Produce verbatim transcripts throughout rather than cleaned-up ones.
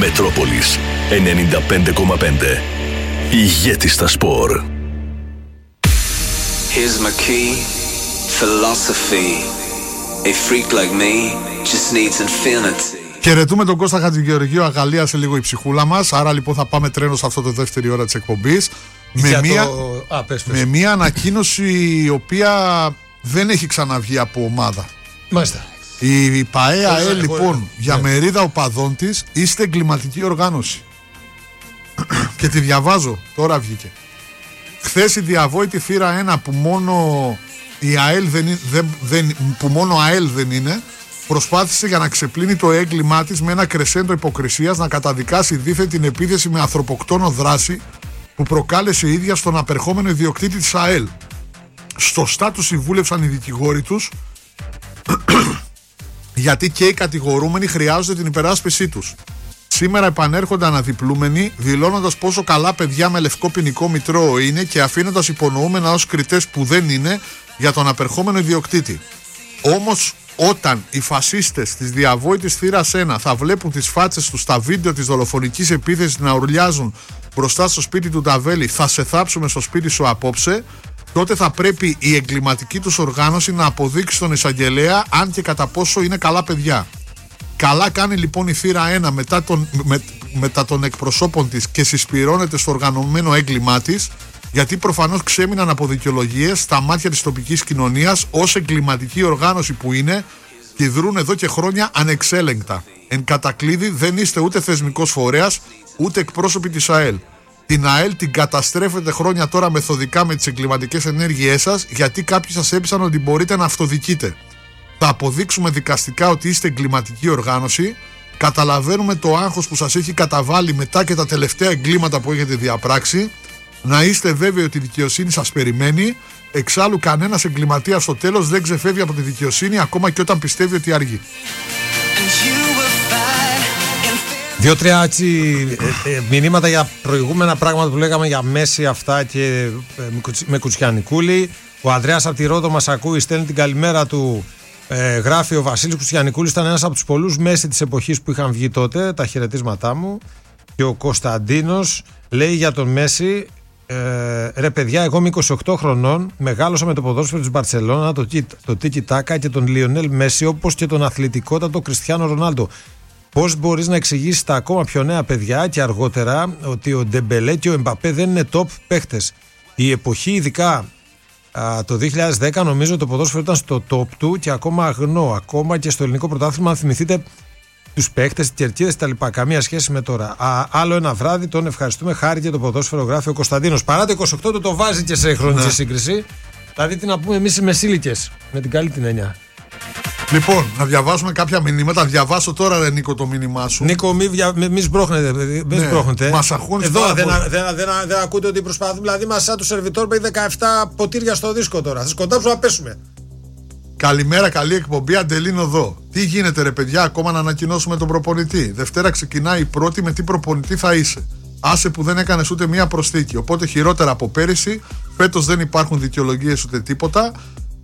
Μετρόπολης ενενήντα πέντε κόμμα πέντε. Ηγέτης στα σπορ. Here's my key, philosophy. A freak like me just needs infinity. Χαιρετούμε τον Κώστα Χατζηγεωργίου, αγαλίασε λίγο η ψυχούλα μας. Άρα λοιπόν θα πάμε τρένο σε αυτό το δεύτερη ώρα της εκπομπής με, μία, το... Α, πες, πες. με μία ανακοίνωση η οποία δεν έχει ξαναβγεί από ομάδα. Μάλιστα. Η ΠΑΕΑΕ λοιπόν για ναι. μερίδα οπαδών της είστε εγκληματική οργάνωση. Και τη διαβάζω, τώρα βγήκε. Χθες η διαβόητη θύρα ένα που μόνο η ΑΕΛ δεν, δεν, δεν, που μόνο ΑΕΛ δεν είναι, προσπάθησε για να ξεπλύνει το έγκλημά της με ένα κρεσέντο υποκρισίας να καταδικάσει δίθεν την επίθεση με ανθρωποκτόνο δράση που προκάλεσε η ίδια στον απερχόμενο ιδιοκτήτη της ΑΕΛ. Σωστά τους συμβούλευσαν οι δικηγόροι τους γιατί και οι κατηγορούμενοι χρειάζονται την υπεράσπιση τους. Σήμερα επανέρχονται αναδιπλούμενοι, δηλώνοντας πόσο καλά παιδιά με λευκό ποινικό μητρό είναι και αφήνοντας υπονοούμενα ως κριτές που δεν είναι για τον απερχόμενο ιδιοκτήτη. Όμως όταν οι φασίστες της διαβόητης θύρας ένα θα βλέπουν τις φάτσες τους στα βίντεο της δολοφονικής επίθεσης να ουρλιάζουν μπροστά στο σπίτι του Ταβέλη, θα σε θάψουμε στο σπίτι σου απόψε, τότε θα πρέπει η εγκληματική τους οργάνωση να αποδείξει στον εισαγγελέα αν και κατά πόσο είναι καλά παιδιά. Καλά κάνει λοιπόν η θύρα ένα μετά των, με, μετά των εκπροσώπων της και συσπυρώνεται στο οργανωμένο έγκλημά της, γιατί προφανώς ξέμειναν από δικαιολογίες στα μάτια της τοπικής κοινωνίας ως εγκληματική οργάνωση που είναι και δρούν εδώ και χρόνια ανεξέλεγκτα. Εν κατακλείδη δεν είστε ούτε θεσμικός φορέας ούτε εκπρόσωποι της ΑΕΛ. Την ΑΕΛ την καταστρέφετε χρόνια τώρα μεθοδικά με τις εγκληματικές ενέργειές σας, γιατί κάποιοι σας έπεισαν ότι μπορείτε να αυτοδικείτε. Θα αποδείξουμε δικαστικά ότι είστε εγκληματική οργάνωση. Καταλαβαίνουμε το άγχος που σας έχει καταβάλει μετά και τα τελευταία εγκλήματα που έχετε διαπράξει. Να είστε βέβαιοι ότι η δικαιοσύνη σας περιμένει. Εξάλλου κανένας εγκληματίας στο τέλος δεν ξεφεύγει από τη δικαιοσύνη, ακόμα και όταν πιστεύει ότι αργεί. Δύο-τρία έτσι ε, ε, μηνύματα για προηγούμενα πράγματα που λέγαμε για Μέση αυτά και ε, με Κουτσιανικούλη. Ο Ανδρέας από τη Ρόδο μας ακούει, στέλνει την καλημέρα του. Ε, γράφει ο Βασίλης Κουτσιανικούλης, ήταν ένας από τους πολλούς Μέση της εποχής που είχαν βγει τότε, τα χαιρετίσματά μου. Και ο Κωνσταντίνος λέει για τον Μέση, ε, ρε παιδιά, εγώ είμαι είκοσι οκτώ χρονών, μεγάλωσα με το ποδόσφαιρο της Μπαρσελόνα, το, το Τίκι Τάκα και τον Λιονέλ Μέση, όπως και τον αθλητικότατο Κριστιάνο Ρονάλντο. Πώς μπορείς να εξηγήσεις στα ακόμα πιο νέα παιδιά και αργότερα ότι ο Ντεμπελέ και ο Εμπαπέ δεν είναι top παίχτες? Η εποχή ειδικά α, το δύο χιλιάδες δέκα νομίζω το ποδόσφαιρο ήταν στο top του και ακόμα αγνό, ακόμα και στο ελληνικό πρωτάθλημα, αν θυμηθείτε τους παίχτες, τις κερκίδες κτλ. Καμία σχέση με τώρα. Α, άλλο ένα βράδυ, τον ευχαριστούμε, χάρη και το ποδόσφαιρο, γράφει ο Κωνσταντίνος. Παρά το είκοσι οκτώ του το βάζει και σε χρονική ναι. σύγκριση. Δηλαδή τι να πούμε εμείς οι μεσήλικες, με την καλή την έννοια. Λοιπόν, να διαβάσουμε κάποια μηνύματα. Διαβάσω τώρα, ρε Νίκο, το μήνυμά σου. Νίκο, μη, βια... μη σπρώχνετε. Μη ναι, σπρώχνετε. Μας αγχώνεις εδώ πάρα δεν, πολύ. δεν, δεν, δεν, δεν ακούτε ότι προσπαθούμε. Δηλαδή, μας σαν του σερβιτόρ παίρνει δεκαεπτά ποτήρια στο δίσκο τώρα. Θα σκοντάψουμε να πέσουμε. Καλημέρα, καλή εκπομπή. Αντελίνο εδώ. Τι γίνεται, ρε παιδιά, ακόμα να ανακοινώσουμε τον προπονητή? Δευτέρα ξεκινάει η πρώτη, με τι προπονητή θα είσαι? Άσε που δεν έκανες ούτε μία προσθήκη. Οπότε χειρότερα από πέρυσι. Φέτος δεν υπάρχουν δικαιολογίες ούτε τίποτα.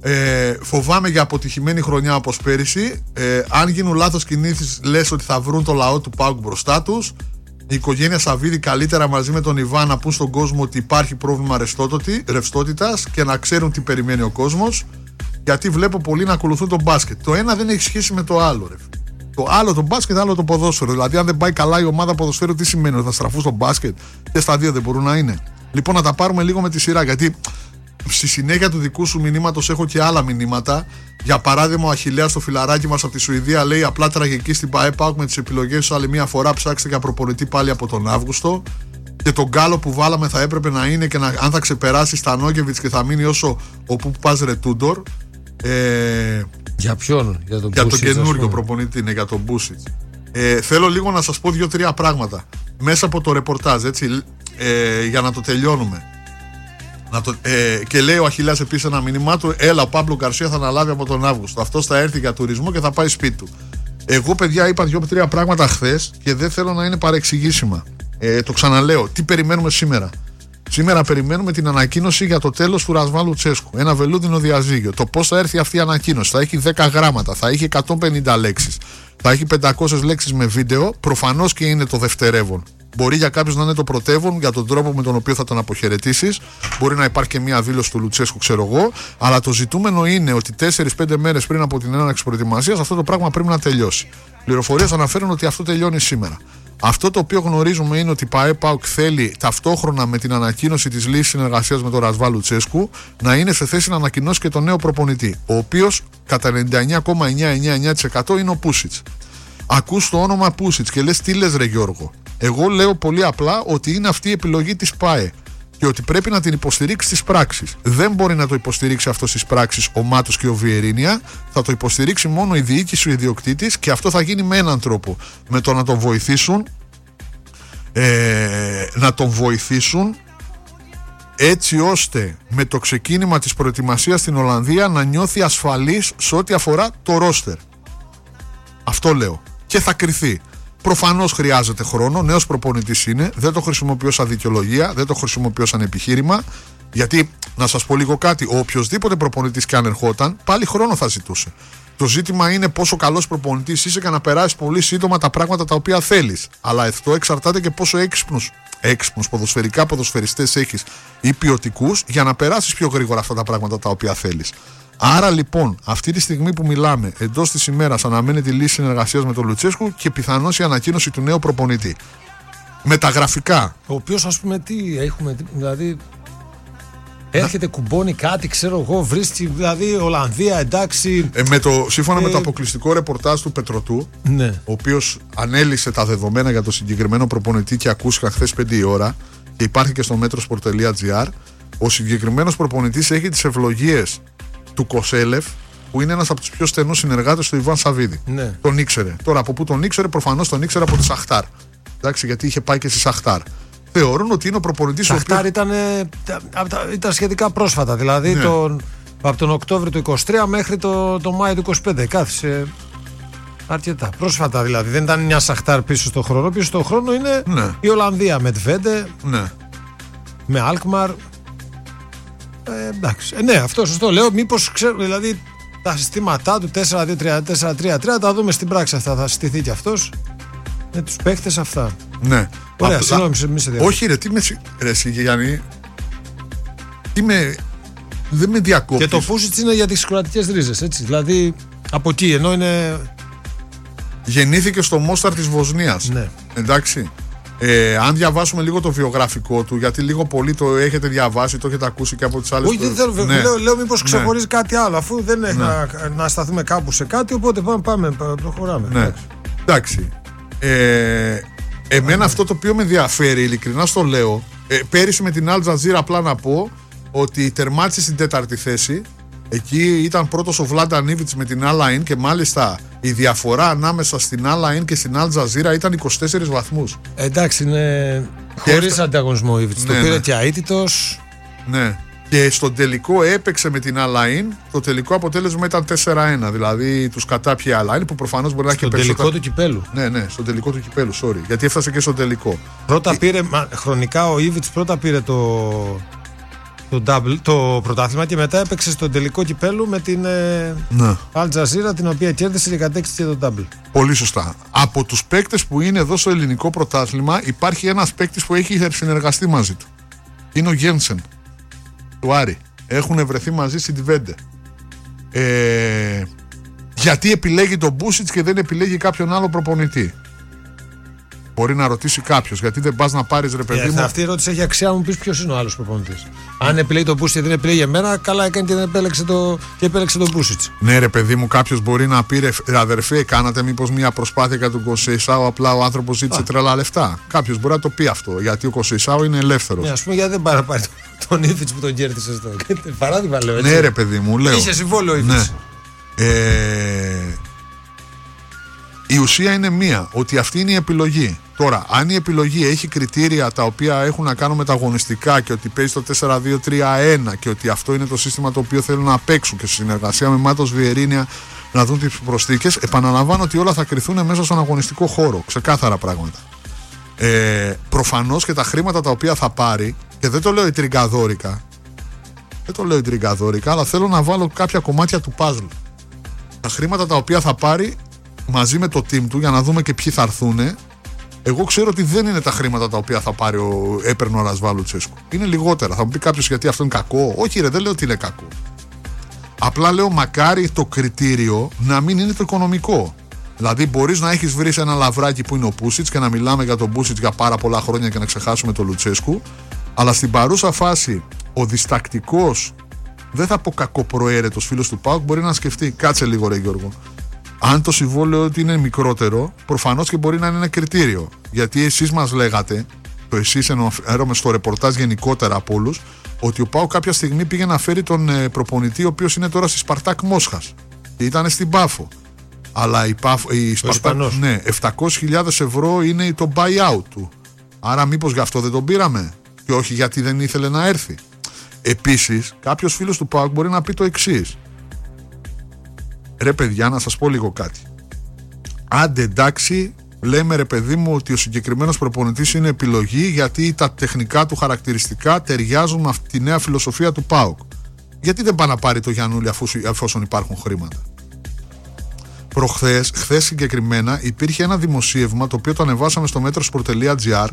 Ε, φοβάμαι για αποτυχημένη χρονιά όπως πέρυσι. Ε, αν γίνουν λάθος κινήσεις, λες ότι θα βρουν το λαό του ΠΑΟΚ μπροστά τους. Η οικογένεια Σαββίδη καλύτερα μαζί με τον Ιβάν να πούν στον κόσμο ότι υπάρχει πρόβλημα ρευστότητας και να ξέρουν τι περιμένει ο κόσμος. Γιατί βλέπω πολλοί να ακολουθούν τον μπάσκετ. Το ένα δεν έχει σχέση με το άλλο, ρε. Το άλλο το μπάσκετ, άλλο το ποδόσφαιρο. Δηλαδή, αν δεν πάει καλά η ομάδα ποδοσφαίρου, τι σημαίνει? Ότι θα στραφούν στο μπάσκετ? Και στα δύο δεν μπορούν να είναι. Λοιπόν, να τα πάρουμε λίγο με τη σειρά. Γιατί στη συνέχεια του δικού σου μηνύματος έχω και άλλα μηνύματα. Για παράδειγμα, ο Αχιλλέας στο φιλαράκι μας από τη Σουηδία λέει: απλά τραγική στην ΠΑΕ ΠΑΟΚ με τις επιλογές σου. Άλλη μία φορά ψάξτε για προπονητή πάλι από τον Αύγουστο. Και τον γκάλο που βάλαμε θα έπρεπε να είναι και να, αν θα ξεπεράσει Στανόκεβιτς και θα μείνει όσο ο που πας ρε Τούντορ. Ε, για ποιον? Για τον, για τον καινούριο προπονητή, είναι για τον Μπούσιτς. Ε, θέλω λίγο να σας πω δύο-τρία πράγματα μέσα από το ρεπορτάζ, έτσι, ε, για να το τελειώνουμε. Να το, ε, και λέει ο Αχιλλέας επίσης ένα μήνυμά του: έλα, ο Πάμπλο Γκαρσία θα αναλάβει από τον Αύγουστο. Αυτός θα έρθει για τουρισμό και θα πάει σπίτι του. Εγώ, παιδιά, είπα δύο-τρία πράγματα χθες και δεν θέλω να είναι παρεξηγήσιμα. Ε, το ξαναλέω. Τι περιμένουμε σήμερα? Σήμερα περιμένουμε την ανακοίνωση για το τέλος του Ρασβάν Λουτσέσκου. Ένα βελούδινο διαζύγιο. Το πώς θα έρθει αυτή η ανακοίνωση? Θα έχει δέκα γράμματα, θα έχει εκατόν πενήντα λέξεις. Θα έχει πεντακόσιες λέξεις με βίντεο. Προφανώς και είναι το δευτερεύον. Μπορεί για κάποιους να είναι το πρωτεύον για τον τρόπο με τον οποίο θα τον αποχαιρετήσεις. Μπορεί να υπάρχει και μια δήλωση του Λουτσέσκου, ξέρω εγώ. Αλλά το ζητούμενο είναι ότι τέσσερις πέντε μέρες πριν από την έναρξη προετοιμασίας αυτό το πράγμα πρέπει να τελειώσει. Πληροφορίες αναφέρουν ότι αυτό τελειώνει σήμερα. Αυτό το οποίο γνωρίζουμε είναι ότι η ΠΑΕ ΠΑΟΚ θέλει ταυτόχρονα με την ανακοίνωση της λύσης συνεργασίας με τον Ρασβάλ Λουτσέσκου να είναι σε θέση να ανακοινώσει και τον νέο προπονητή, ο οποίος κατά ενενήντα εννέα κόμμα εννιακόσια ενενήντα εννέα τοις εκατό είναι ο Πούσιτς. Ακούς το όνομα Πούσιτς και λες τι λες ρε Γιώργο. Εγώ λέω πολύ απλά ότι είναι αυτή η επιλογή της ΠΑΕ και ότι πρέπει να την υποστηρίξει στις πράξεις. Δεν μπορεί να το υποστηρίξει αυτό στις πράξεις ο Μάτος και ο Βιερίνια. Θα το υποστηρίξει μόνο η διοίκηση, ο ιδιοκτήτης, και αυτό θα γίνει με έναν τρόπο. Με το να τον βοηθήσουν, ε, να τον βοηθήσουν έτσι ώστε με το ξεκίνημα της προετοιμασίας στην Ολλανδία να νιώθει ασφαλής σε ό,τι αφορά το ρόστερ. Αυτό λέω. Και θα κριθεί. Προφανώς χρειάζεται χρόνο, νέος προπονητής είναι, δεν το χρησιμοποιώ σαν δικαιολογία, δεν το χρησιμοποιώ σαν επιχείρημα, γιατί να σας πω λίγο κάτι, ο οποιοσδήποτε προπονητής και αν ερχόταν, πάλι χρόνο θα ζητούσε. Το ζήτημα είναι πόσο καλός προπονητής είσαι και να περάσεις πολύ σύντομα τα πράγματα τα οποία θέλεις. Αλλά αυτό εξαρτάται και πόσο έξυπνους, έξυπνους ποδοσφαιρικά ποδοσφαιριστές έχεις ή ποιοτικούς για να περάσεις πιο γρήγορα αυτά τα πράγματα τα οποία θέλεις. Άρα λοιπόν, αυτή τη στιγμή που μιλάμε, εντός της ημέρας αναμένεται η λύση συνεργασίας με τον Λουτσέσκου και πιθανώς η ανακοίνωση του νέου προπονητή. Μεταγραφικά. Ο οποίος, ας πούμε, τι έχουμε, δηλαδή. Έρχεται, κουμπώνει κάτι, ξέρω εγώ, βρίσκει, δηλαδή Ολλανδία, εντάξει. Ε, με το, σύμφωνα ε, με το αποκλειστικό ρεπορτάζ του Πετροτού, ναι. ο οποίος ανέλησε τα δεδομένα για το συγκεκριμένο προπονητή και ακούστηκαν χθες πέντε η ώρα και υπάρχει και στο metrosport τελεία gr, ο συγκεκριμένος προπονητής έχει τις ευλογίες του Κοσέλεφ, που είναι ένας από τους πιο στενούς συνεργάτες του Ιβάν Σαββίδη. Ναι. Τον ήξερε. Τώρα από πού τον ήξερε, προφανώς τον ήξερε από τη Σαχτάρ. Εντάξει, γιατί είχε πάει και στη Σαχτάρ. Θεωρούν ότι είναι ο προπονητής. Σαχτάρ οποίος... ήταν, ήταν σχετικά πρόσφατα, δηλαδή ναι. τον, από τον Οκτώβριο του είκοσι τρία μέχρι το, το Μάιο του είκοσι πέντε. Κάθισε αρκετά. Πρόσφατα δηλαδή. Δεν ήταν μια Σαχτάρ πίσω στον χρόνο. Πίσω στον χρόνο είναι ναι. η Ολλανδία με Τβέντε, ναι. με Αλκμαρ. Ε, εντάξει. Ε, ναι, αυτό σωστό. Λέω, μήπως ξέρω, δηλαδή τα συστήματά του τέσσερα δύο τρία τέσσερα τρία τρία τα δούμε στην πράξη αυτά. Θα στηθεί κι αυτός με τους παίχτες αυτά. Ναι. Ωραία, συγγνώμη, μη σε διακόπτω. Όχι, ρε, τι με. Ρε, εσύ, Γιάννη. Τι με. Δεν με διακόπτεις. Και το Πούσιτς είναι για τις κροατικές ρίζες, έτσι. Δηλαδή από εκεί, ενώ είναι. Γεννήθηκε στο Μόσταρ της Βοσνίας. Ναι. Εντάξει. Ε, αν διαβάσουμε λίγο το βιογραφικό του, γιατί λίγο πολύ το έχετε διαβάσει, το έχετε ακούσει και από τις άλλες. Όχι, δεν θέλω. Ναι. Λέω, λέω μήπως ξεχωρίζει ναι. κάτι άλλο, αφού δεν έχει ναι. να, να σταθούμε κάπου σε κάτι. Οπότε πάμε, πάμε προχωράμε. Ναι. Εντάξει. Ε, εμένα αυτό το οποίο με ενδιαφέρει, ειλικρινά στο λέω, ε, πέρυσι με την Al Jazeera απλά να πω ότι τερμάτισε στην τέταρτη θέση. Εκεί ήταν πρώτος ο Βλάνταν Ήβιτς με την Al Ain και μάλιστα η διαφορά ανάμεσα στην Al Ain και στην Al Jazeera ήταν είκοσι τέσσερις βαθμούς. Εντάξει, είναι χωρίς έφτα... ανταγωνισμό ο Ήβιτς. Ναι, το πήρε ναι. και αίτητος. Ναι. Και στον τελικό έπαιξε με την Al Ain. Το τελικό αποτέλεσμα ήταν τέσσερα ένα. Δηλαδή τους κατάπιε Al Ain που προφανώς μπορεί να έχει και περισσότερα. Στον τελικό του κυπέλου. Ναι, ναι, στον τελικό του κυπέλου, sorry. Γιατί έφτασε και στον τελικό. Πρώτα και... πήρε, μα, χρονικά ο Ήβιτς πρώτα πήρε το. Το, double, το πρωτάθλημα και μετά έπαιξε στο τελικό κυπέλου με την ναι. Al Jazeera, την οποία κέρδισε και κατέκτησε το double. Πολύ σωστά. Από τους παίκτες που είναι εδώ στο ελληνικό πρωτάθλημα υπάρχει ένας παίκτης που έχει συνεργαστεί μαζί του. Είναι ο Γένσεν του Άρη. Έχουν βρεθεί μαζί στην Τβέντε. Ε, γιατί επιλέγει τον Μπούσιτς και δεν επιλέγει κάποιον άλλο προπονητή? Μπορεί να ρωτήσει κάποιος, γιατί δεν πας να πάρεις ρε παιδί μου. Αυτή η ερώτηση έχει αξία, μου πεις ποιος είναι ο άλλος προπονητής. Αν επιλέγει τον Μπούσιτς και δεν επιλέγει εμένα, καλά έκανε και δεν επέλεξε, το... και επέλεξε τον Μπούσιτς. Ναι, ρε παιδί μου, κάποιος μπορεί να πει ρε αδερφέ, κάνατε μήπως μια προσπάθεια για τον Κοσεϊσάου, απλά ο άνθρωπος ζήτησε τρελά λεφτά. Κάποιος μπορεί να το πει αυτό, γιατί ο Κοσεϊσάου είναι ελεύθερος. Ναι, ας πούμε, γιατί δεν πάρει πάρει τον Ήβιτς που τον κέρδισε εδώ. Παράδειγμα λέω έτσι. Ναι, ρε παιδί μου, λέω. Είχε συμβόλαιο ο Ήβιτς. Ναι. Ε... Η ουσία είναι μία, ότι αυτή είναι η επιλογή. Τώρα, αν η επιλογή έχει κριτήρια τα οποία έχουν να κάνουν με τα αγωνιστικά και ότι παίζει το τέσσερα δύο τρία ένα και ότι αυτό είναι το σύστημα το οποίο θέλουν να παίξουν και στη συνεργασία με Μάτος Βιερίνια να δουν τις προσθήκες, επαναλαμβάνω ότι όλα θα κρυθούν μέσα στον αγωνιστικό χώρο. Ξεκάθαρα πράγματα. Ε, προφανώς και τα χρήματα τα οποία θα πάρει, και δεν το λέω ιτριγκαδόρικα, δεν το λέω ιτριγκαδόρικα, αλλά θέλω να βάλω κάποια κομμάτια του puzzle. Τα χρήματα τα οποία θα πάρει μαζί με το team του για να δούμε και ποιοι θα έρθουν. Εγώ ξέρω ότι δεν είναι τα χρήματα τα οποία θα πάρει ο, έπαιρνε ο Ρασβάλ Λουτσέσκου. Είναι λιγότερα. Θα μου πει κάποιος γιατί αυτό είναι κακό. Όχι, ρε, δεν λέω ότι είναι κακό. Απλά λέω μακάρι το κριτήριο να μην είναι το οικονομικό. Δηλαδή, μπορείς να έχεις βρει ένα λαβράκι που είναι ο Πούσιτς και να μιλάμε για τον Πούσιτς για πάρα πολλά χρόνια και να ξεχάσουμε τον Λουτσέσκου. Αλλά στην παρούσα φάση, ο διστακτικός, δεν θα πω κακοπροαίρετος φίλος του ΠΑΟΚ, μπορεί να σκεφτεί, κάτσε λίγο, ρε Γιώργο. Αν το συμβόλαιο ότι είναι μικρότερο, προφανώς και μπορεί να είναι ένα κριτήριο. Γιατί εσείς μας λέγατε, το εσείς εννοούμε στο ρεπορτάζ γενικότερα από όλους, ότι ο ΠΑΟΚ κάποια στιγμή πήγε να φέρει τον προπονητή, ο οποίος είναι τώρα στη Σπαρτάκ Μόσχας. Και ήταν στην Πάφο. Αλλά η, Πάφο, η Σπαρτάκ, ναι, επτακόσιες χιλιάδες ευρώ είναι το buyout του. Άρα μήπως γι' αυτό δεν τον πήραμε, και όχι γιατί δεν ήθελε να έρθει. Επίσης, κάποιος φίλος του ΠΑΟΚ μπορεί να πει το εξής. Ρε παιδιά, να σας πω λίγο κάτι. Άντε εντάξει, λέμε ρε παιδί μου ότι ο συγκεκριμένος προπονητής είναι επιλογή γιατί τα τεχνικά του χαρακτηριστικά ταιριάζουν με αυτή τη νέα φιλοσοφία του ΠΑΟΚ. Γιατί δεν πάει να πάρει το Γιαννούλη εφόσον υπάρχουν χρήματα? Προχθές, χθες συγκεκριμένα, υπήρχε ένα δημοσίευμα το οποίο το ανεβάσαμε στο metrosport.gr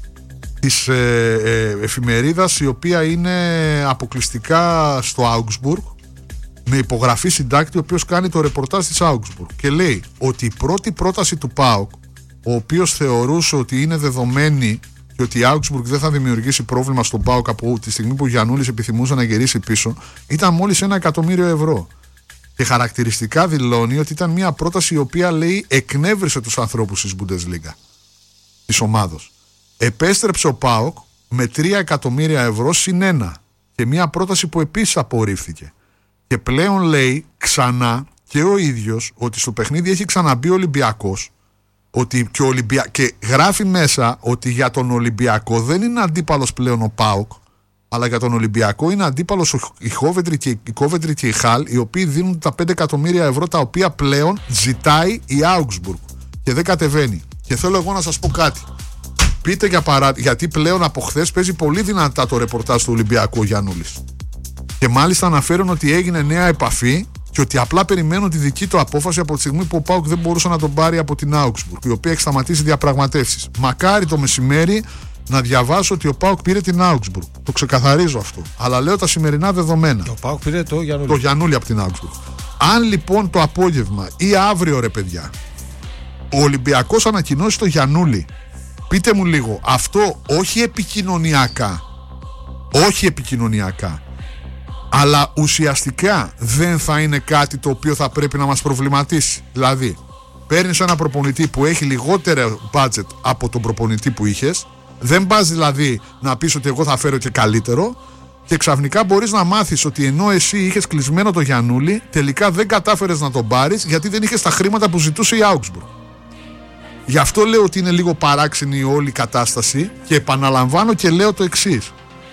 της ε, ε, εφημερίδας, η οποία είναι αποκλειστικά στο Augsburg, με υπογραφή συντάκτη ο οποίος κάνει το ρεπορτάζ της Augsburg, και λέει ότι η πρώτη πρόταση του ΠΑΟΚ, ο οποίος θεωρούσε ότι είναι δεδομένη και ότι η Augsburg δεν θα δημιουργήσει πρόβλημα στον ΠΑΟΚ από τη στιγμή που ο Γιαννούλης επιθυμούσε να γυρίσει πίσω, ήταν μόλις ένα εκατομμύριο ευρώ. Και χαρακτηριστικά δηλώνει ότι ήταν μια πρόταση η οποία, λέει, εκνεύρισε τους ανθρώπους της Bundesliga, της ομάδος. Επέστρεψε ο ΠΑΟΚ με τρία εκατομμύρια ευρώ συν ένα, και μια πρόταση που επίσης απορρίφθηκε. Και πλέον λέει ξανά και ο ίδιος ότι στο παιχνίδι έχει ξαναμπεί ο Ολυμπιακός, ότι και, ο Ολυμπια... και γράφει μέσα ότι για τον Ολυμπιακό δεν είναι αντίπαλος πλέον ο ΠΑΟΚ, αλλά για τον Ολυμπιακό είναι αντίπαλος η Κόβεντρι και η, Κόβεντρι και η Χαλ, οι οποίοι δίνουν τα πέντε εκατομμύρια ευρώ τα οποία πλέον ζητάει η Augsburg και δεν κατεβαίνει. Και θέλω εγώ να σας πω κάτι. Πείτε για παράδειγμα, γιατί πλέον από χθες παίζει πολύ δυνατά το ρεπορτάζ του Ολυμπιακού ο Γιαννούλης. Και μάλιστα αναφέρουν ότι έγινε νέα επαφή και ότι απλά περιμένουν τη δική του απόφαση από τη στιγμή που ο ΠΑΟΚ δεν μπορούσε να τον πάρει από την Augsburg, η οποία έχει σταματήσει διαπραγματεύσεις. Μακάρι το μεσημέρι να διαβάσω ότι ο ΠΑΟΚ πήρε την Augsburg. Το ξεκαθαρίζω αυτό. Αλλά λέω τα σημερινά δεδομένα. Ο ΠΑΟΚ πήρε το Γιαννούλη. Το Γιαννούλη από την Augsburg. Αν λοιπόν το απόγευμα ή αύριο, ρε παιδιά, ο Ολυμπιακός ανακοινώσει το Γιαννούλη, πείτε μου λίγο, αυτό όχι επικοινωνιακά, όχι επικοινωνιακά, αλλά ουσιαστικά δεν θα είναι κάτι το οποίο θα πρέπει να μας προβληματίσει? Δηλαδή, παίρνεις ένα προπονητή που έχει λιγότερο budget από τον προπονητή που είχες, δεν πας δηλαδή να πεις ότι εγώ θα φέρω και καλύτερο, και ξαφνικά μπορείς να μάθεις ότι ενώ εσύ είχες κλεισμένο το Γιαννούλη, τελικά δεν κατάφερες να τον πάρεις γιατί δεν είχες τα χρήματα που ζητούσε η Augsburg. Γι' αυτό λέω ότι είναι λίγο παράξενη η όλη κατάσταση, και επαναλαμβάνω και λέω το εξής.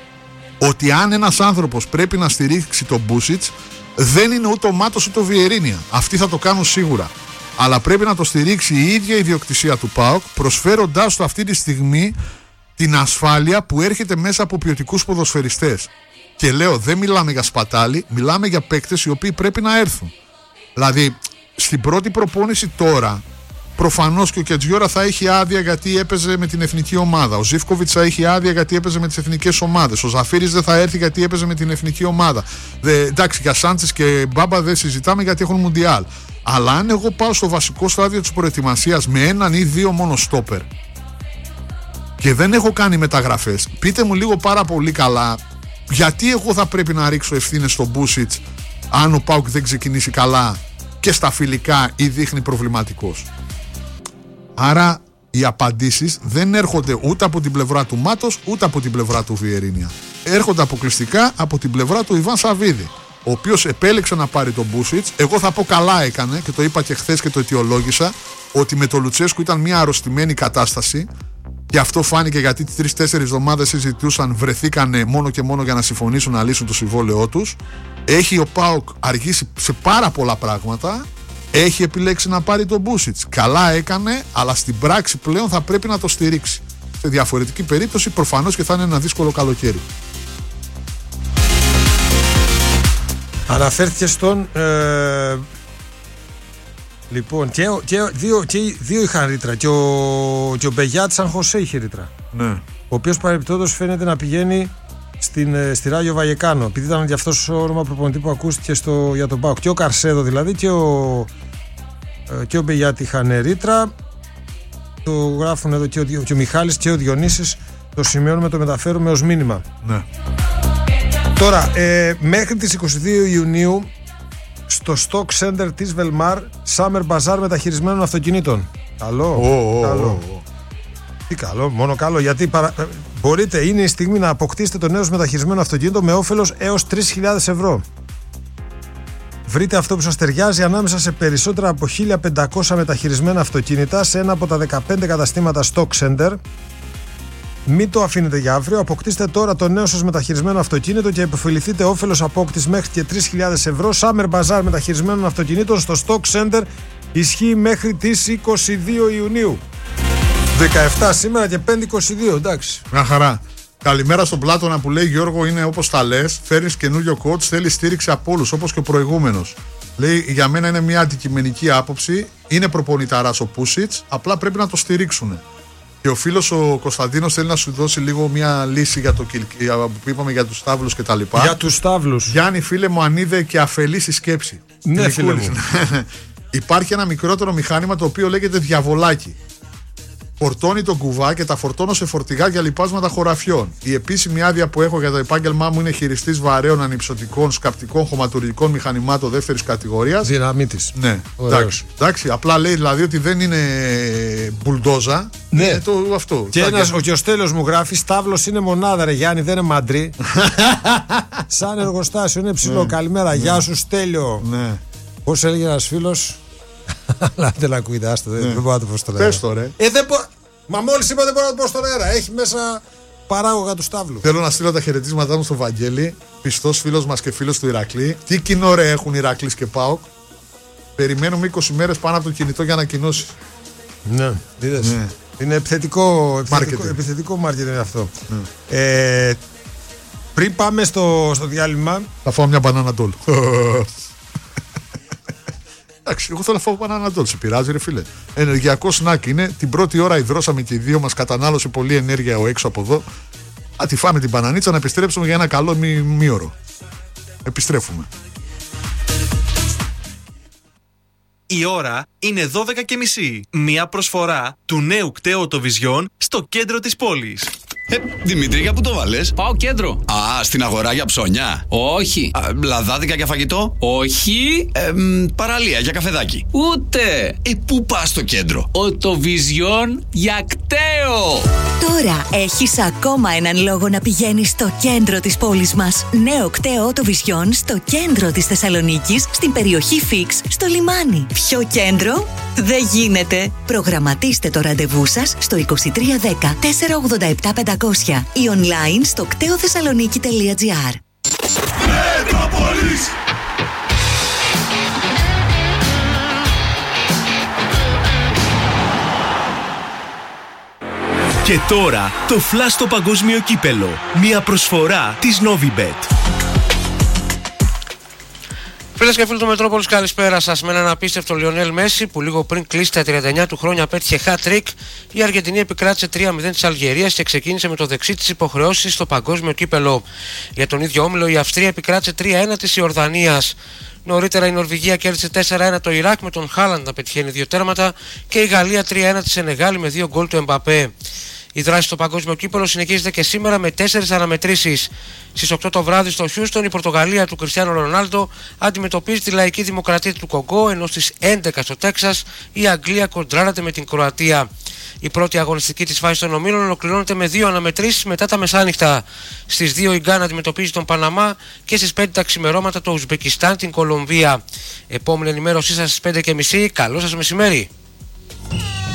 Ότι αν ένας άνθρωπος πρέπει να στηρίξει τον Μπούσιτς, δεν είναι ούτε ο Μάτος ούτε ο Βιερίνια. Αυτοί θα το κάνουν σίγουρα. Αλλά πρέπει να το στηρίξει η ίδια η ιδιοκτησία του ΠΑΟΚ, προσφέροντάς του αυτή τη στιγμή την ασφάλεια που έρχεται μέσα από ποιοτικούς ποδοσφαιριστές. Και λέω, δεν μιλάμε για σπατάλη, μιλάμε για παίκτες οι οποίοι πρέπει να έρθουν. Δηλαδή, στην πρώτη προπόνηση τώρα, προφανώς και ο Κετζιόρα θα έχει άδεια γιατί έπαιζε με την εθνική ομάδα. Ο Ζίβκοβιτς θα έχει άδεια γιατί έπαιζε με τις εθνικές ομάδες. Ο Ζαφίρης δεν θα έρθει γιατί έπαιζε με την εθνική ομάδα. Δε, εντάξει, για Σάντσες και Μπάμπα δεν συζητάμε γιατί έχουν Μουντιάλ. Αλλά αν εγώ πάω στο βασικό στάδιο της προετοιμασίας με έναν ή δύο μόνο στόπερ και δεν έχω κάνει μεταγραφές, πείτε μου λίγο πάρα πολύ καλά, γιατί εγώ θα πρέπει να ρίξω ευθύνες στον Μπούσιτς αν ο ΠΑΟΚ δεν ξεκινήσει καλά και στα φιλικά ή δείχνει προβληματικός? Άρα οι απαντήσεις δεν έρχονται ούτε από την πλευρά του Μάτος ούτε από την πλευρά του Βιερίνια. Έρχονται αποκλειστικά από την πλευρά του Ιβάν Σαββίδη, ο οποίος επέλεξε να πάρει τον Μπούσιτς. Εγώ θα πω καλά έκανε, και το είπα και χθες και το αιτιολόγησα, ότι με τον Λουτσέσκου ήταν μια αρρωστημένη κατάσταση, και αυτό φάνηκε γιατί τις τρεις-τέσσερις εβδομάδες συζητούσαν, βρεθήκανε μόνο και μόνο για να συμφωνήσουν να λύσουν το συμβόλαιό τους. Έχει ο ΠΑΟΚ αργήσει σε πάρα πολλά πράγματα. Έχει επιλέξει να πάρει τον Μπούσιτς. Καλά έκανε, αλλά στην πράξη πλέον θα πρέπει να το στηρίξει. Σε διαφορετική περίπτωση προφανώς και θα είναι ένα δύσκολο καλοκαίρι. Αναφέρθηκε στον ε, Λοιπόν, και, και, δύο, και δύο είχαν ρήτρα. Και ο, και ο Μπεγιάτ Σαν Χωσέ είχε ρήτρα. Ναι. Ο οποίος παρεμπιπτόντως φαίνεται να πηγαίνει στην, στη Ράγιο Βαγεκάνο. Επειδή ήταν και αυτός ο όνομα προπονητή που ακούστηκε στο, για τον ΠΑΟΚ. Και ο Καρσέδο δηλαδή και ο, και ο Μπεγιάτ είχαν ρήτρα. Το γράφουν εδώ και ο, και ο Μιχάλης και ο Διονύσης. Το σημειώνουμε, το μεταφέρουμε ως μήνυμα. Ναι. Τώρα, ε, μέχρι τις είκοσι δύο Ιουνίου στο Stock Center της Velmar Summer Bazaar μεταχειρισμένων αυτοκινήτων. Καλό, oh, καλό. Oh, oh. Τι καλό, μόνο καλό, γιατί παρα... μπορείτε, είναι η στιγμή να αποκτήσετε το νέο μεταχειρισμένο αυτοκίνητο με όφελος έως τρεις χιλιάδες ευρώ. Βρείτε αυτό που σας ταιριάζει ανάμεσα σε περισσότερα από χίλια πεντακόσια μεταχειρισμένα αυτοκίνητα σε ένα από τα δεκαπέντε καταστήματα Stock Center. Μην το αφήνετε για αύριο. Αποκτήστε τώρα το νέο σας μεταχειρισμένο αυτοκίνητο και επωφεληθείτε όφελος απόκτησης μέχρι και τρεις χιλιάδες ευρώ. Summer Bazaar μεταχειρισμένων αυτοκινήτων στο Stock Center ισχύει μέχρι τις είκοσι δύο Ιουνίου. δεκαεπτά σήμερα και πέντε είκοσι δύο, εντάξει. Μια χαρά. Καλημέρα στον Πλάτωνα που λέει Γιώργο, είναι όπως τα λες. Φέρνεις καινούριο coach, θέλει στήριξη από όλους όπως και ο προηγούμενος. Λέει για μένα είναι μια αντικειμενική άποψη. Είναι προπονηταράς ο Πούσιτς, απλά πρέπει να το στηρίξουν. Και ο φίλος ο Κωνσταντίνος θέλει να σου δώσει λίγο μια λύση για το που είπαμε για τους στάβλους και τα λοιπά. Για τους στάβλους. Γιάννη, φίλε μου, αν είδε και αφελής η σκέψη. Ναι, φίλε μου. Υπάρχει ένα μικρότερο μηχάνημα το οποίο λέγεται διαβολάκι. Φορτώνει τον κουβά και τα φορτώνω σε φορτηγά για λιπάσματα χωραφιών. Η επίσημη άδεια που έχω για το επάγγελμά μου είναι χειριστής βαρέων ανυψωτικών σκαπτικών χωματουργικών μηχανημάτων δεύτερης κατηγορίας. Δυναμίτης. Ναι, εντάξει, εντάξει. Απλά λέει δηλαδή ότι δεν είναι μπουλντόζα. Ναι, είναι το, αυτό. Και, ένας, ο, και ο Στέλιος μου γράφει: Σταύλος είναι μονάδα, ρε Γιάννη, δεν είναι μαντρί. Σαν εργοστάσιο είναι ψηλό. Ναι. Καλημέρα, Ναι. Γεια σου, Στέλιο. Ναι. Πώς έλεγε ένας φίλος. Αλλά δεν ακούγεται, άστο, δεν μπορώ να το πω στον αέρα. Πες το, ρε. Ε, δεν μπο... Μα μόλις είπα δεν μπορώ να το πω στον αέρα. Έχει μέσα παράγωγα του Σταύλου. Θέλω να στείλω τα χαιρετίσματά μου στο Βαγγέλη, πιστός φίλος μας και φίλος του Ηρακλή. Τι κοινό ρε έχουν Ηρακλής και ΠΑΟΚ. Περιμένουμε είκοσι μέρες πάνω από το κινητό για ανακοινώσεις. Ναι, είδες. Ναι. Είναι επιθετικό, επιθετικό, επιθετικό marketing είναι αυτό. Ναι. Ε, πριν πάμε στο, στο διάλειμμα. Θα φάω μια μπανάνα ντόλ. Εντάξει, εγώ θέλω να φάω μπανάνα ντόλ. Σε πειράζει, ρε φίλε. Ενεργειακό σνακ είναι. Την πρώτη ώρα υδρώσαμε και οι δύο μας, κατανάλωσε πολλή ενέργεια ο έξω από εδώ. Α, τη φάμε την μπανανίτσα να επιστρέψουμε για ένα καλό μήωρο. Επιστρέφουμε. Η ώρα είναι δώδεκα και μισή. Μία προσφορά του νέου κταίου Vision στο κέντρο της πόλης. Ε, Δημήτρη, για πού το βάλες? Πάω κέντρο. Α, στην αγορά για ψώνια. Όχι. Α, λαδάδικα για φαγητό. Όχι. Ε, μ, παραλία για καφεδάκι. Ούτε. Ε, πού πας στο κέντρο? Ο το Vision για κταίο. Τώρα έχεις ακόμα έναν λόγο να πηγαίνεις στο κέντρο της πόλης μας. Νέο κταίο το Vision στο κέντρο της Θεσσαλονίκης, στην περιοχή Φίξ, στο λιμάνι. Πιο κέντρο δεν γίνεται. Προγραμματίστε το ραντεβού σας στο είκοσι τρία δέκα τετρακόσια ογδόντα επτά πεντακόσια ή online στο κτέοθεσσαλονίκη τελεία τζι άρ. Μετρόπολης. Και τώρα το φλας στο παγκόσμιο κύπελο. Μια προσφορά της Novibet. Φίλες και φίλοι του Μετρόπολης, καλησπέρα σας. Με έναν απίστευτο Λιονέλ Μέση που λίγο πριν κλείσει τα τριάντα εννιά του χρόνια πέτυχε hat-trick, η Αργεντινή επικράτησε τρία μηδέν της Αλγερίας και ξεκίνησε με το δεξί της υποχρεώσεις στο παγκόσμιο κύπελο. Για τον ίδιο όμιλο η Αυστρία επικράτησε τρία ένα της Ιορδανίας. Νωρίτερα η Νορβηγία κέρδισε τέσσερα ένα το Ιράκ με τον Χάλαντ να πετυχαίνει δύο τέρματα και η Γαλλία τρία ένα τη Σενεγάλη με δύο γκολ του Εμπαπέ. Η δράση στο παγκόσμιο κύπελο συνεχίζεται και σήμερα με τέσσερις αναμετρήσεις. Στις οκτώ το βράδυ στο Χιούστον η Πορτογαλία του Κριστιάνο Ρονάλντο αντιμετωπίζει τη Λαϊκή Δημοκρατία του Κογκό, ενώ στις έντεκα στο Τέξας η Αγγλία κοντράρεται με την Κροατία. Η πρώτη αγωνιστική της φάσης των ομίλων ολοκληρώνεται με δύο αναμετρήσεις μετά τα μεσάνυχτα. Στις δύο η Γκάνα αντιμετωπίζει τον Παναμά και στις πέντε τα ξημερώματα το Ουσμπεκιστάν την Κολομβία. Επόμενη ενημέρωσή σας στις πέντε και μισή. Καλό σας μεσημέρι.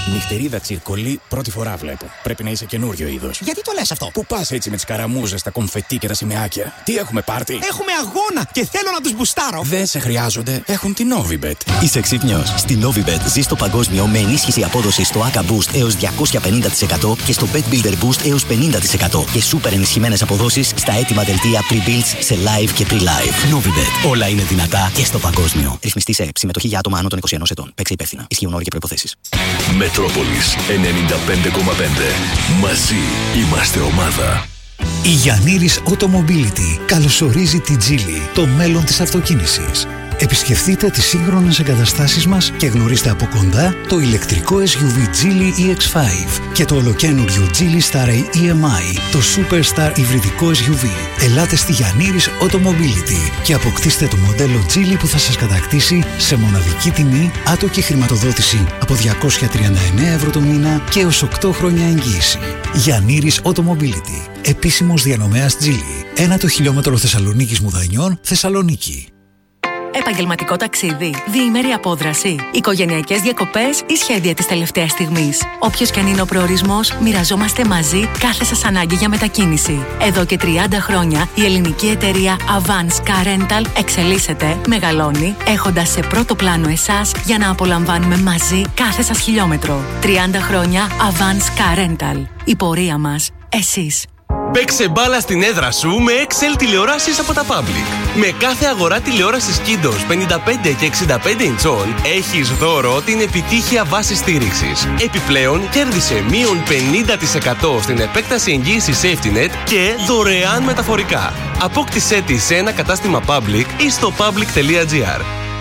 Νυχτερίδα τσιρκολί, πρώτη φορά βλέπω. Πρέπει να είσαι καινούριο είδος. Γιατί το λες αυτό? Πού πας έτσι με τις καραμούζες, τα κομφετί και τα σημαίακια? Τι έχουμε πάρτι? Έχουμε αγώνα και θέλω να τους μπουστάρω. Δεν σε χρειάζονται, έχουν την Novibet. Είσαι ξύπνιος? Στη Novibet ζεις στο παγκόσμιο με ενίσχυση απόδοσης στο έι έι Boost έως διακόσια πενήντα τοις εκατό και στο Bet Builder Boost έως πενήντα τοις εκατό και σούπερ ενισχυμένες αποδόσεις στα έτοιμα δελτία pre-builds σε live και pre-live. Novibet. Όλα είναι δυνατά και στο παγκόσμιο. Ρυθμιστή σε ΕΠ. Συμμετοχή για άτομα άνω των είκοσι ενός ετών. Παίξε υπεύθυνα. Ισχύουν όροι και προϋποθέσεις. Μετρόπολης ενενήντα πέντε κόμμα πέντε. Μαζί είμαστε ομάδα. Η Γιαννήρης Automobility καλωσορίζει τη Geely, το μέλλον της αυτοκίνησης. Επισκεφτείτε τις σύγχρονες εγκαταστάσεις μας και γνωρίστε από κοντά το ηλεκτρικό ες γιου βι Geely ι εξ πέντε και το ολοκαίνουργιο Geely Star ι εμ άι, το Superstar υβριδικό ες γιου βι. Ελάτε στη Γιαννήρης Automobility και αποκτήστε το μοντέλο Geely που θα σας κατακτήσει σε μοναδική τιμή, άτοκη χρηματοδότηση από διακόσια τριάντα εννέα ευρώ το μήνα και έως οκτώ χρόνια εγγύηση. Γιαννήρης Automobility, επίσημος διανομέας Geely. Ένα το χιλιόμετρο Θεσσαλονίκης Μουδανιών, Θεσσαλονίκη. Επαγγελματικό ταξίδι, διήμερη απόδραση, οικογενειακές διακοπές ή σχέδια της τελευταίας στιγμής. Όποιος και αν είναι ο προορισμός, μοιραζόμαστε μαζί κάθε σας ανάγκη για μετακίνηση. Εδώ και τριάντα χρόνια η ελληνική εταιρεία Avance Car Rental εξελίσσεται, μεγαλώνει, έχοντας σε πρώτο πλάνο εσάς για να απολαμβάνουμε μαζί κάθε σας χιλιόμετρο. τριάντα χρόνια Avance Car Rental. Η πορεία μας, εσείς. Παίξε μπάλα στην έδρα σου με εξ ελ τηλεοράσεις από τα Public. Με κάθε αγορά τηλεόρασης Kiddos πενήντα πέντε και εξήντα πέντε ιντσών έχεις δώρο την επιτύχεια βάση στήριξης. Επιπλέον κέρδισε μείον πενήντα τοις εκατό στην επέκταση εγγύησης SafetyNet και δωρεάν μεταφορικά. Απόκτησέ τη σε ένα κατάστημα Public ή στο public τελεία gr.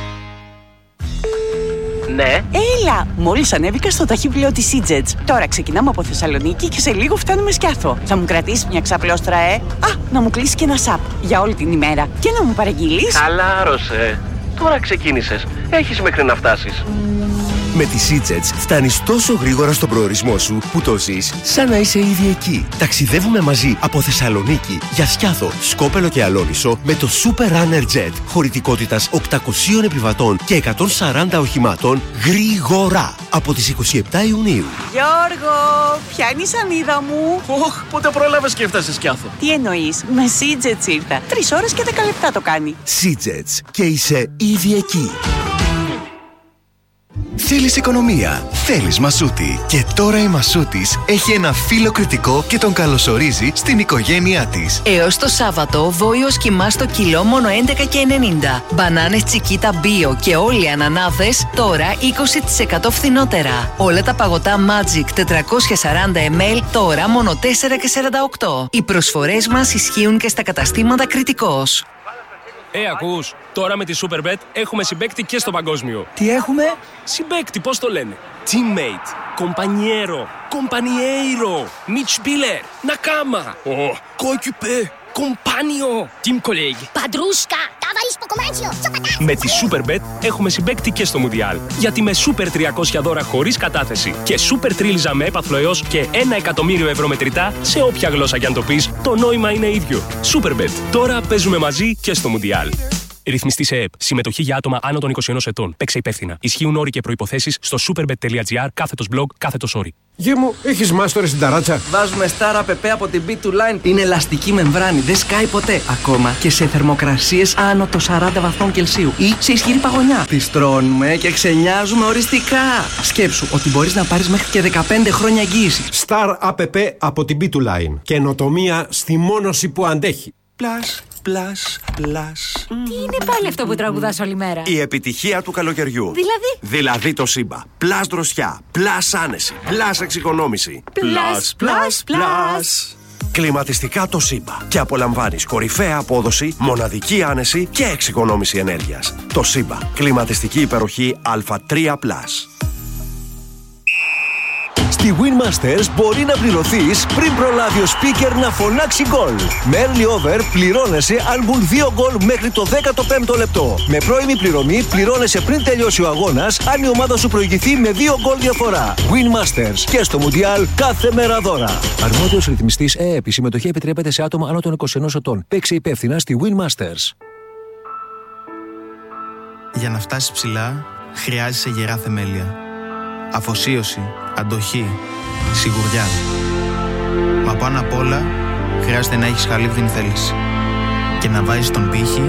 Ναι. Έλα! Μόλις ανέβηκα στο ταχύπλαιο της Seajets. Τώρα ξεκινάμε από Θεσσαλονίκη και σε λίγο φτάνουμε Σκιάθο. Θα μου κρατήσεις μια ξαπλώστρα, ε? Α, να μου κλείσει και ένα σαπ για όλη την ημέρα. Και να μου παραγγείλεις. Χαλάρωσε. Τώρα ξεκίνησες. Έχεις μέχρι να φτάσεις. Με τη Seajets φτάνεις τόσο γρήγορα στον προορισμό σου που το ζεις σαν να είσαι ήδη εκεί. Ταξιδεύουμε μαζί από Θεσσαλονίκη για Σκιάθο, Σκόπελο και Αλόνισο με το Super Runner Jet χωρητικότητας οκτακοσίων επιβατών και εκατόν σαράντα οχημάτων γρήγορα από τις είκοσι επτά Ιουνίου. Γιώργο, πιάνει η σανίδα μου. Ωχ, πότε πρόλαβες και έφτασες Σκιάθο? Τι εννοείς, με Seajets ήρθα. Τρεις ώρες και δέκα λεπτά το κάνει. Seajets και είσαι ήδη εκεί. Θέλεις οικονομία, θέλεις Μασούτη. Και τώρα η Μασούτης έχει ένα φύλλο κριτικό και τον καλωσορίζει στην οικογένειά της. Έως το Σάββατο, βόηος κιμά στο κιλό μόνο έντεκα και ενενήντα. Μπανάνες Τσικίτα Bio και όλοι οι ανανάδες τώρα είκοσι τοις εκατό φθηνότερα. Όλα τα παγωτά Magic τετρακόσια σαράντα μιλιλίτρα τώρα μόνο τέσσερα και σαράντα οκτώ. Οι προσφορές μας ισχύουν και στα καταστήματα Κριτικός. Ε, ακούς, τώρα με τη Superbet έχουμε συμπαίκτη και στο παγκόσμιο. Τι έχουμε? Συμπαίκτη, πώς το λένε? Teammate, compañero, compañeiro, Mitspieler, Nakama, oh, coéquipier, compagno, team colleague. Παντρούσκα, ταβαλείς στο κομμάτσιο, Με τη Superbet έχουμε συμπαίκτη και στο Μουντιάλ. Γιατί με Super τριακόσια δώρα χωρίς κατάθεση και Super τρίλιζα με έπαθλο έως και ένα εκατομμύριο ευρώ μετρητά σε όποια γλώσσα κι αν το πεις, το νόημα είναι ίδιο. Superbet. Τώρα παίζουμε μαζί και στο Μουντιάλ. Ρυθμιστή σε ΕΕΠ. Συμμετοχή για άτομα άνω των είκοσι ενός ετών. Παίξε υπεύθυνα. Ισχύουν όροι και προϋποθέσεις στο superbet τελεία gr κάθετος blog κάθετος όροι. Γη μου, έχεις μάστορες στην ταράτσα? Βάζουμε Star App από την μπι του Line. Είναι ελαστική μεμβράνη, δεν σκάει ποτέ. Ακόμα και σε θερμοκρασίες άνω των σαράντα βαθμών Κελσίου ή σε ισχυρή παγωνιά. Τη στρώνουμε και ξενιάζουμε οριστικά. Σκέψου ότι μπορείς να πάρεις μέχρι και δεκαπέντε χρόνια εγγύηση. Star App από την μπι του Line. Καινοτομία στη μόνωση που αντέχει. Plus, plus, plus. Τι είναι πάλι αυτό που τραγουδάς όλη μέρα? Η επιτυχία του καλοκαιριού. Δηλαδή? Δηλαδή το Σύμπα. Plus δροσιά, plus άνεση, plus εξοικονόμηση. Plus, plus, plus. Κλιματιστικά το Σύμπα. Και απολαμβάνεις κορυφαία απόδοση, μοναδική άνεση και εξοικονόμηση ενέργειας. Το Σύμπα. Κλιματιστική υπεροχή Α τρία πλας. Στη Winmasters μπορεί να πληρωθείς πριν προλάβει ο speaker να φωνάξει γκολ. Με early over πληρώνεσαι αν μπουν δύο γκολ μέχρι το δέκατο πέμπτο λεπτό. Με πρώιμη πληρωμή πληρώνεσαι πριν τελειώσει ο αγώνας αν η ομάδα σου προηγηθεί με δύο γκολ διαφορά. Winmasters και στο Μουντιάλ κάθε μέρα δώρα. Αρμόδιος ρυθμιστής ΕΕΠ. Η συμμετοχή επιτρέπεται σε άτομα άνω των είκοσι ενός ετών. Παίξε υπεύθυνα στη Winmasters. Για να φτάσεις ψηλά, χρειάζεσαι γερά θεμέλια. αφοσίωση, αντοχή, σιγουριά. Μα πάνω απ' όλα χρειάζεται να έχεις χαλίβδινη θέληση και να βάζεις τον πύχη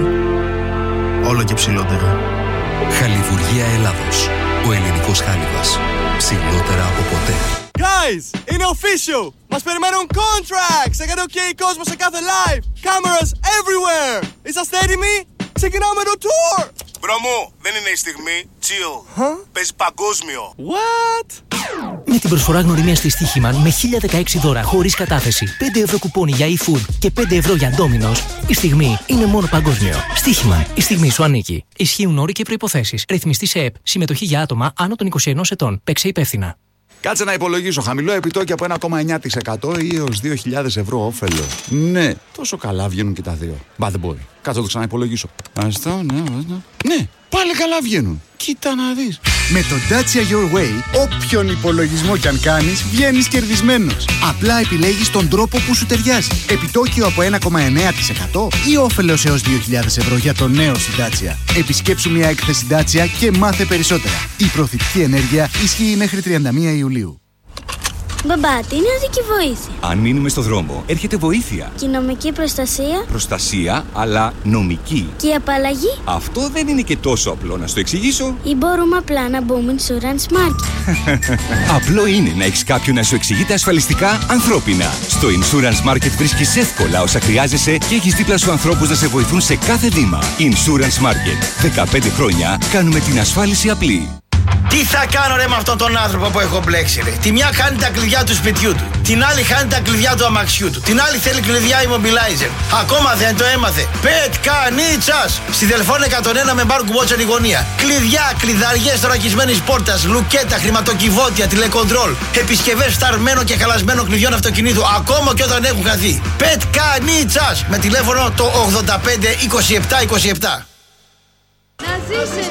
όλο και ψηλότερα. Χαλιβουργία Ελλάδος. Ο ελληνικός χάλιβας. Ψηλότερα από ποτέ. Guys, είναι official! Μας περιμένουν contracts! Έκανε ok κόσμο σε κάθε live! Cameras everywhere! Είσαστε έτοιμοι? Ξεκινάμε το tour! Μπρο μου, δεν είναι η στιγμή. Chill. Huh? Παίζει παγκόσμιο. What? Με την προσφορά γνωριμία στη Στοίχημαν με χίλια δεκαέξι δώρα χωρίς κατάθεση, πέντε ευρώ κουπόνι για e-food και πέντε ευρώ για Domino's, η στιγμή είναι μόνο παγκόσμιο. Στοίχημαν, η στιγμή σου ανήκει. Ισχύουν όροι και προϋποθέσεις. Ρυθμιστή σε ΕΠ. Συμμετοχή για άτομα άνω των είκοσι ενός ετών. Παίξε υπεύθυνα. Κάτσε να υπολογίσω. Χαμηλό επιτόκιο από ένα κόμμα εννιά τοις εκατό ή έως δύο χιλιάδες ευρώ όφελο. Ναι, τόσο καλά βγαίνουν και τα δύο. Μπα δεν μπορεί. Κάτσε να το ξαναυπολογίσω. Αυτό, ναι, ναι. Ναι, πάλι καλά βγαίνουν. Κοίτα να δεις. Με το Dacia Your Way, όποιον υπολογισμό κι αν κάνεις, βγαίνεις κερδισμένος. Απλά επιλέγεις τον τρόπο που σου ταιριάζει. Επιτόκιο από ένα κόμμα εννιά τοις εκατό ή όφελος έως δύο χιλιάδες ευρώ για το νέο σου Dacia. Επισκέψου μια έκθεση Dacia και μάθε περισσότερα. Η προθητική ενέργεια ισχύει μέχρι τριάντα μία Ιουλίου. Μπαμπά, τι είναι οδική βοήθεια? Αν μείνουμε στο δρόμο, έρχεται βοήθεια. Και η νομική προστασία? Προστασία, αλλά νομική. Και η απαλλαγή? Αυτό δεν είναι και τόσο απλό, να στο εξηγήσω. Ή μπορούμε απλά να μπούμε Insurance Market? Απλό είναι να έχεις κάποιον να σου εξηγείται ασφαλιστικά ανθρώπινα. Στο Insurance Market βρίσκεις εύκολα όσα χρειάζεσαι και έχεις δίπλα σου ανθρώπους να σε βοηθούν σε κάθε βήμα. Insurance Market. δεκαπέντε χρόνια κάνουμε την ασφάλιση απλή. Τι θα κάνω ρε με αυτόν τον άνθρωπο που έχω μπλέξει ρε? Τη μια χάνει τα κλειδιά του σπιτιού του, την άλλη χάνει τα κλειδιά του αμαξιού του, την άλλη θέλει κλειδιά immobilizer. Ακόμα δεν το έμαθε. Πετκανίτσας! Στη Δελφών εκατόν ένα με μπάρ κουμπότσερ η γωνία. Κλειδιά, κλειδαριές θωρακισμένης πόρτας, λουκέτα, χρηματοκιβώτια, τηλεκοντρόλ, επισκευές φταρμένων και χαλασμένων κλειδιών αυτοκινήτου, ακόμα και όταν έχουν χαθεί. Πετκανίτσας! Με τηλέφωνο το ογδόντα πέντε είκοσι επτά είκοσι επτά. Να ζήσετε!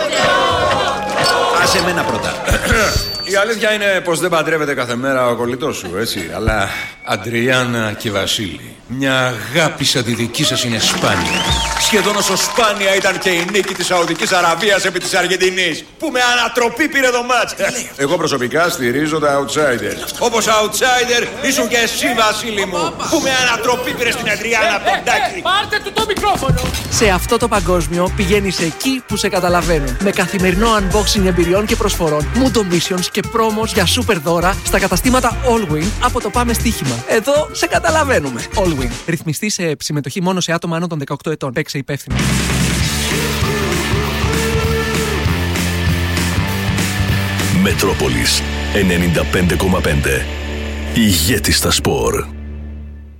Άσε εμένα πρώτα. Η αλήθεια είναι πως δεν παντρεύεται κάθε μέρα ο κολλητός σου, έτσι. Αλλά Αντριάννα και Βασίλη, μια αγάπη σαν τη δική σας είναι σπάνια. Σχεδόν όσο σπάνια ήταν και η νίκη της Σαουδικής Αραβίας επί της Αργεντινής, που με ανατροπή πήρε το μάτς. Εγώ προσωπικά στηρίζω τα outsider. Όπως outsider ήσουν και εσύ, Βασίλη μου, που με ανατροπή πήρε στην Αντριάννα τον Τάκη. Πάρτε του το μικρόφωνο! Σε αυτό το παγκόσμιο πηγαίνεις εκεί που σε καταλαβαίνουν. Με καθημερινό unboxing εμπειριών και προσφορών, Mundo Missions και promos για super δώρα στα καταστήματα Allwin από το Πάμε Στοίχημα. Εδώ σε καταλαβαίνουμε. Allwin. Ρυθμιστή σε συμμετοχή μόνο σε άτομα άνω των δεκαοκτώ ετών. Παίξε υπεύθυνα. Μετρόπολης ενενήντα πέντε κόμμα πέντε. Ηγέτη στα σπορ.